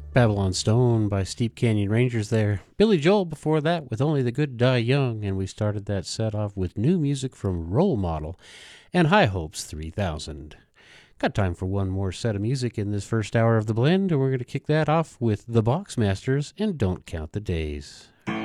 Babylon Stone by Steep Canyon Rangers there. Billy Joel before that with Only the Good Die Young, and we started that set off with new music from Role Model and High Hopes 3000. Got time for one more set of music in this first hour of the blend, and we're going to kick that off with The Boxmasters and Don't Count the Days.